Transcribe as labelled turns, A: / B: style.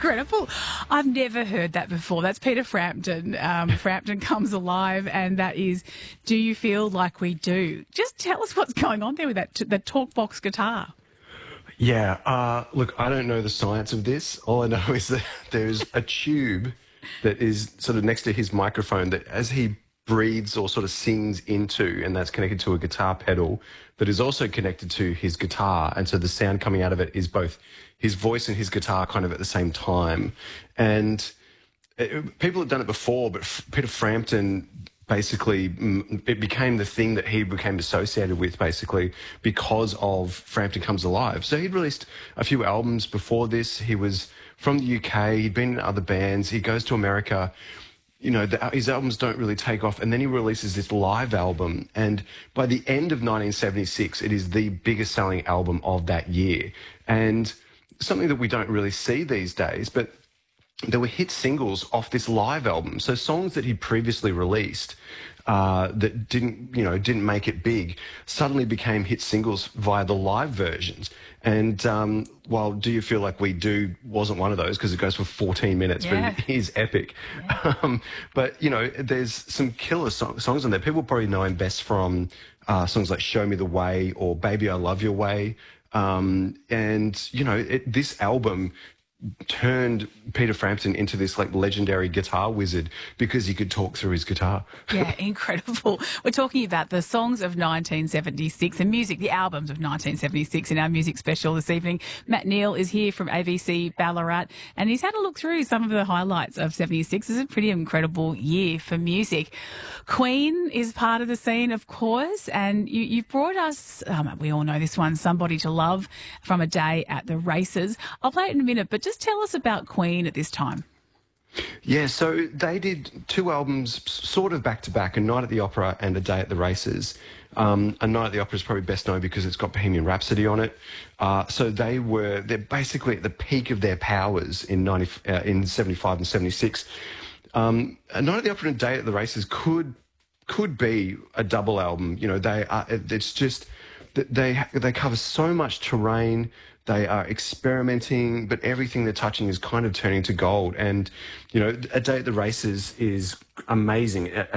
A: incredible. I've never heard that before. That's Peter Frampton. Frampton Comes Alive, and that is Do You Feel Like We Do? Just tell us what's going on there with that talkbox guitar.
B: Yeah, look, I don't know the science of this. All I know is that there's a tube that is sort of next to his microphone that as he breathes or sort of sings into, and that's connected to a guitar pedal that is also connected to his guitar. And so the sound coming out of it is both his voice and his guitar kind of at the same time. And people have done it before, but Peter Frampton basically, it became the thing that he became associated with, basically, because of Frampton Comes Alive. So he'd released a few albums before this. He was from the UK. He'd been in other bands. He goes to America. You know, his albums don't really take off. And then he releases this live album. And by the end of 1976, it is the biggest selling album of that year. And something that we don't really see these days, but there were hit singles off this live album. So songs that he'd previously released that didn't make it big suddenly became hit singles via the live versions. And while Do You Feel Like We Do wasn't one of those because it goes for 14 minutes,
A: Yeah.
B: but it is epic.
A: Yeah.
B: But, you know, there's some killer songs on there. People probably know him best from songs like Show Me the Way or Baby I Love Your Way. And, you know, this album turned Peter Frampton into this like legendary guitar wizard because he could talk through his guitar.
A: Yeah, incredible. We're talking about the songs of 1976 and music, the albums of 1976 in our music special this evening. Matt Neal is here from ABC Ballarat and he's had a look through some of the highlights of 76. It's a pretty incredible year for music. Queen is part of the scene, of course, and you've brought us, we all know this one, Somebody to Love from A Day at the Races. I'll play it in a minute, but just tell us about Queen at this time.
B: Yeah, so they did two albums sort of back-to-back, A Night at the Opera and A Day at the Races. A Night at the Opera is probably best known because it's got Bohemian Rhapsody on it. So they're basically at the peak of their powers in 75 and 76. A Night at the Opera and A Day at the Races could be a double album. You know, it's just they cover so much terrain. They are experimenting, but everything they're touching is kind of turning to gold. And, you know, A Day at the Races is amazing.